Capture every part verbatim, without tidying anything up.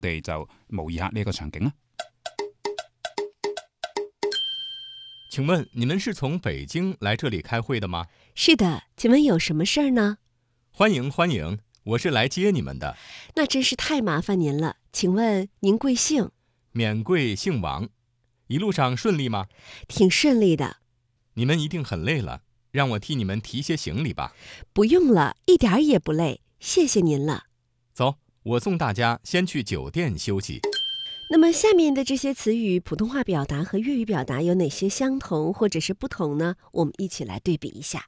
我哋就模擬下呢個場景啊。 请问你们是从北京来这里开会的吗？ 是的，请问有什么事儿呢？ 欢迎欢迎，我是来接你们的。 那真是太麻烦您了，请问您贵姓？ 免贵姓王，一路上顺利吗？ 挺顺利的。 你们一定很累了，让我替你们提些行李吧。 不用了，一点儿也不累，谢谢您了。 走，我送大家先去酒店休息。 那么下面的这些词语，普通话表达和粤语表达有哪些相同或者是不同呢？我们一起来对比一下。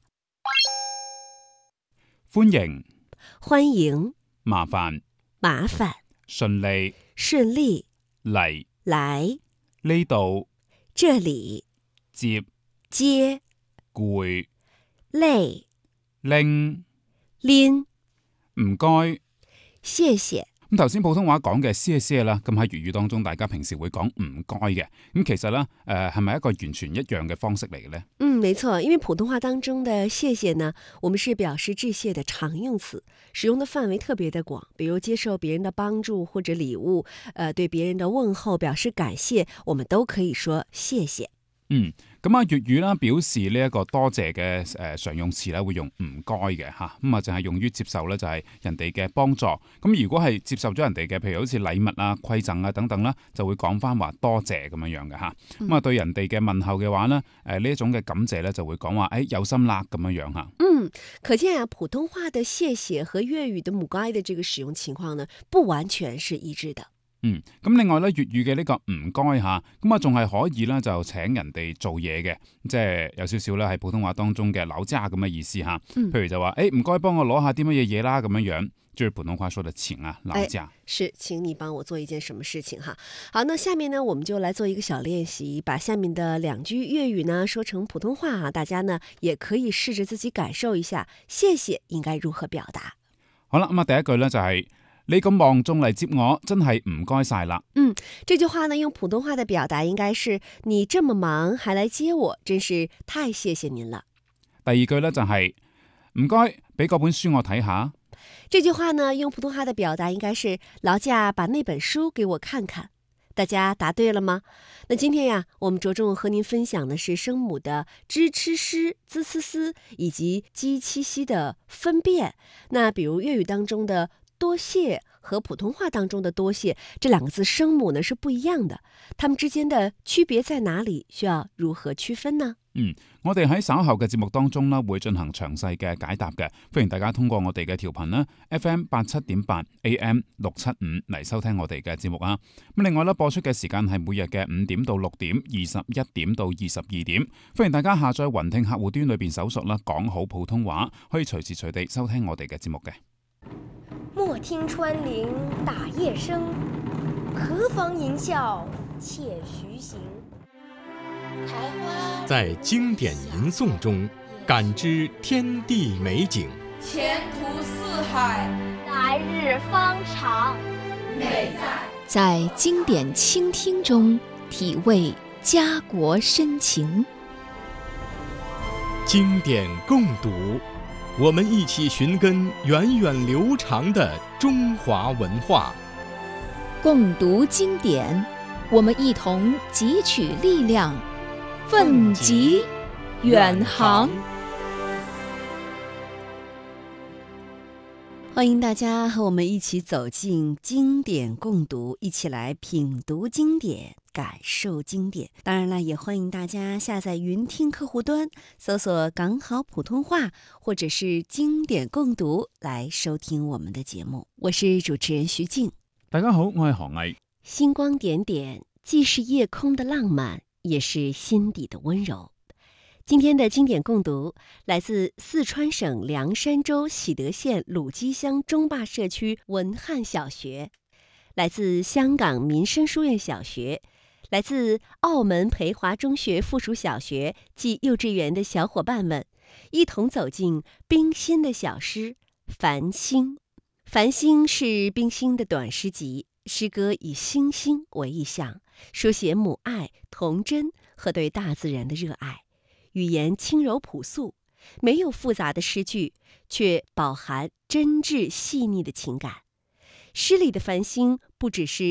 歡迎、 歡迎、 麻煩、 麻煩、 順利、 順利、 嚟、 來、 呢度、 這裡、 接、 接、 攰、 累、 拎、 拎、 唔該。 謝謝。 咁頭先普通話講嘅謝謝啦，咁喺粵語當中大家平時會講唔該嘅，咁其實呢，誒係咪一個完全一樣嘅方式嚟嘅呢？ 嗯，沒錯，因為普通話當中的謝謝呢，我們是表示致謝的常用詞，使用的範圍特別的廣，比如接受別人的幫助或者禮物，呃，對別人的問候表示感謝，我們都可以說謝謝。 嗯，咁啊粵語啦表示呢一個多謝嘅誒常用詞咧會用唔該嘅嚇，咁啊淨係用於接受咧就係人哋嘅幫助。咁如果係接受咗人哋嘅，譬如好似禮物啊、饋贈啊等等啦，就會講翻話多謝咁樣樣嘅嚇。咁啊、嗯、對人哋嘅問候嘅話咧，誒呢一種嘅感謝咧就會講話誒有心啦咁樣樣嚇。 嗯，可見啊普通話的謝謝和粵語的唔該的這個使用情況呢，不完全是一致的。 嗯，咁另外咧粵語嘅呢個唔該嚇，咁啊仲係可以咧就請人哋做嘢嘅，即係有少少咧喺普通話當中嘅勞駕咁嘅意思嚇。 嗯、 譬如就話誒唔該幫我攞下啲乜嘢嘢啦咁樣樣，就是普通話說的請啊勞駕。 是請你幫我做一件什麼事情哈。好，那下面呢我們就來做一個小練習，把下面的兩句粵語呢說成普通話啊，大家呢也可以試着自己感受一下謝謝應該如何表達。 好啦，咁啊第一句咧就係、是。你咁忙仲嚟接我，真係唔該晒啦。 嗯，這句話呢用普通話的表達應該是你這麼忙還來接我，真是太謝謝您了。 第二句呢就係唔該，俾嗰本書我睇下。 這句話呢用普通話的表達應該是勞駕把那本書給我看看。大家答對了嗎？那今天呀，我們着重和您分享的是聲母的支、吃、詩、滋、思、思以及雞、七、西的分辨。那比如粵語當中的多謝和普通話當中的多謝這兩個字聲母呢是不一樣的，它們之間的區別在哪裡？需要如何區分呢？ 嗯，我哋喺稍後嘅節目當中呢會進行詳細嘅解答嘅，歡迎大家通過我哋嘅調頻啦 F M 八七點八 A M 六七五嚟收聽我哋嘅節目啊。咁另外呢播出嘅時間係每日嘅五點到六點，二十一點到二十二點，歡迎大家下載雲聽客戶端裏邊搜索啦講好普通話，可以隨時隨地收聽我哋嘅節目嘅。 莫聽穿林打葉聲，何妨吟嘯且徐行。 在經典吟誦中感知天地美景， 前途似海， 來日方長。 美在在經典傾聽中體味家國深情。 經典共讀，我們一起尋根源遠流長的中華文化。 共讀經典，我們一同汲取力量，奮楫遠航。 歡迎大家和我們一起走進經典共讀，一起來品讀經典，感受經典。當然了，也歡迎大家下載雲聽客戶端，搜索港好普通話或者是經典共讀來收聽我們的節目。我是主持人徐靜。 大家好，我係何毅。 星光點點，既是夜空的浪漫，也是心底的溫柔。今天的經典共讀來自四川省涼山州喜德縣魯基鄉中壩社區文漢小學，來自香港民生書院小學，來自澳門培華中學附屬小學暨幼稚園的小夥伴們，一同走進冰心的小詩《繁星》。《繁星》是冰心的短詩集，詩歌以星星為意象，書寫母愛、童真和對大自然的熱愛。語言輕柔樸素，沒有複雜的詩句，卻飽含真摯細膩的情感。詩裡的繁星不只是